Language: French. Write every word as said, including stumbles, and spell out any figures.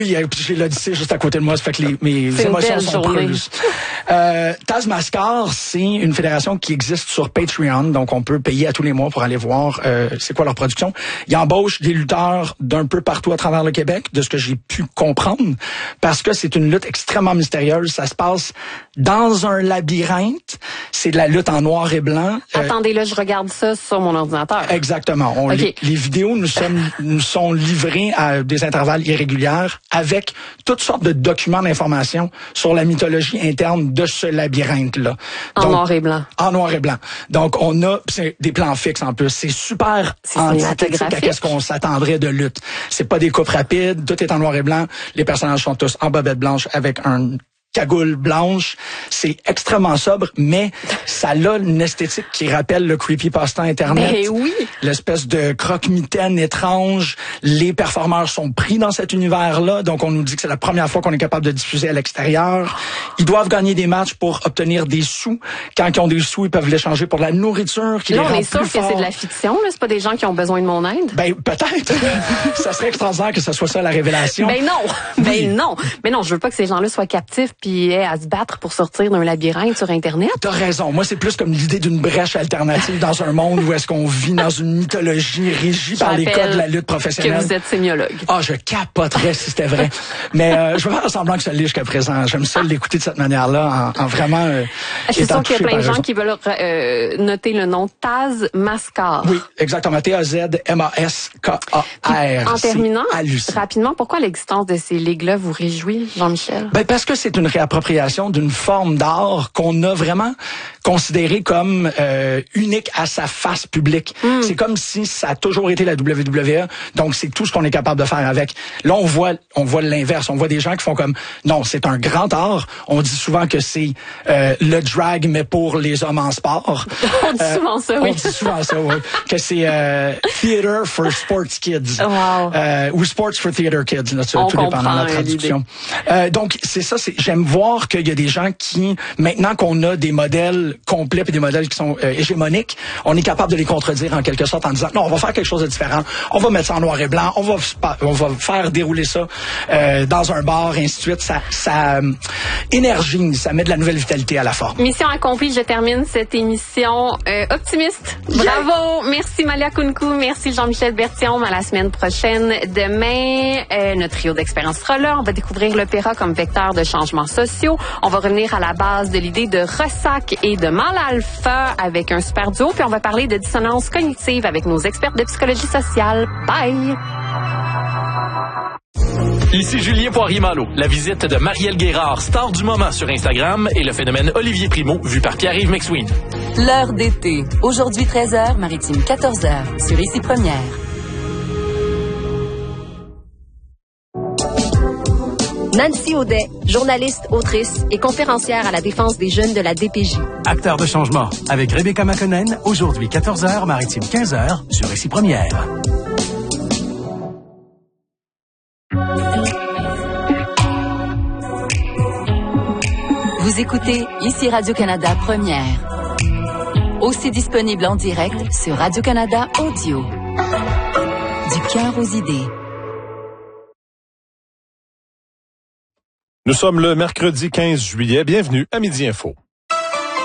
J'ai l'Odyssée juste à côté de moi, ça fait que les, mes c'est émotions sont plus. Euh, Tazmascar, c'est une fédération qui existe sur Patreon, donc on peut payer à tous les mois pour aller voir euh, c'est quoi leur production. Ils embauchent des lutteurs d'un peu partout à travers le Québec, de ce que j'ai pu comprendre, parce que c'est une lutte extrêmement mystérieuse. Ça se passe dans un labyrinthe. C'est de la lutte en noir et blanc. Attendez, là, je regarde ça sur mon ordinateur. Exactement. On, okay. les, les vidéos nous, sommes, nous sont livrées à des intervalles irréguliers avec toutes sortes de documents d'information sur la mythologie interne de ce labyrinthe-là. En Donc, noir et blanc. En noir et blanc. Donc, on a c'est des plans fixes en plus. C'est super antithétique à ce qu'on s'attendrait de lutte. C'est pas des coupes rapides, tout est en noir et blanc. Les personnages sont tous en bobette blanche avec un cagoule blanche. C'est extrêmement sobre, mais ça a une esthétique qui rappelle le creepypasta Internet. Ben oui! L'espèce de croque-mitaine étrange. Les performeurs sont pris dans cet univers-là, donc on nous dit que c'est la première fois qu'on est capable de diffuser à l'extérieur. Ils doivent gagner des matchs pour obtenir des sous. Quand ils ont des sous, ils peuvent l'échanger pour de la nourriture qui là, les on rend est sûr plus que forts. c'est de la fiction, là. C'est pas des gens qui ont besoin de mon aide? Ben, peut-être. Ça serait extraordinaire que ce soit ça la révélation. Ben non! Oui. Ben non! Mais non, je veux pas que ces gens-là soient captifs puis aient à se battre pour sortir d'un labyrinthe sur Internet. T'as raison. Moi, c'est plus comme l'idée d'une brèche alternative dans un monde où est-ce qu'on vit dans une mythologie régie par les codes de la lutte professionnelle. Que vous êtes sémiologue. Ah, oh, je capoterais si c'était vrai. Mais euh, je vais faire semblant que ça l'est jusqu'à présent. J'aime ça l'écouter de cette manière-là, en, en vraiment euh, je suis sûre qu'il y a plein de gens raison. qui veulent euh, noter le nom Tazmascar. Oui, exactement. T A Z M A S K A R. En terminant, rapidement, pourquoi l'existence de ces ligues-là vous réjouit, Jean-Michel? Ben parce que c'est une réappropriation d'une forme d'art qu'on a vraiment considérée comme euh, unique à sa face publique. Mm. C'est comme si ça a toujours été la W W E, donc c'est tout ce qu'on est capable de faire avec. Là, on voit on voit l'inverse. On voit des gens qui font comme, non, c'est un grand art. On dit souvent que c'est euh, le drag, mais pour les hommes en sport. On dit euh, souvent ça, oui. On dit souvent ça, oui. Que c'est euh, theater for sports kids. Wow. Euh, ou sports for theater kids, là, on tout dépendant de la traduction. Euh, donc, c'est ça, c'est, j'aime voir qu'il y a des gens qui, maintenant qu'on a des modèles complets et des modèles qui sont euh, hégémoniques, on est capable de les contredire en quelque sorte en disant, non, on va faire quelque chose de différent, on va mettre ça en noir et blanc, on va, on va faire dérouler ça euh, dans un bar, et ainsi de suite. Ça, ça euh, énergise, ça met de la nouvelle vitalité à la forme. Mission accomplie, je termine cette émission euh, optimiste. Bravo! Yeah. Merci Malia Kounkou, merci Jean-Michel Berthiaume. À la semaine prochaine. Demain, euh, notre trio d'expérience sera là. On va découvrir l'opéra comme vecteur de changements sociaux. On va revenir à la base de l'idée de ressac et de mal alpha avec un super duo. Puis on va parler de dissonance cognitive avec nos experts de psychologie sociale. Bye! Ici Julien Poirier-Malo. La visite de Marielle Guérard, star du moment sur Instagram, et le phénomène Olivier Primo, vu par Pierre-Yves McSween. L'heure d'été. Aujourd'hui treize heures, Maritime quatorze heures, sur Ici Première. Nancy Audet, journaliste, autrice et conférencière à la défense des jeunes de la D P J. Acteur de changement, avec Rebecca McConnell, aujourd'hui quatorze heures, Maritime quinze heures, sur Ici Première. Vous écoutez Ici Radio-Canada Première. Aussi disponible en direct sur Radio-Canada Audio. Du cœur aux idées. Nous sommes le mercredi quinze juillet. Bienvenue à Midi Info.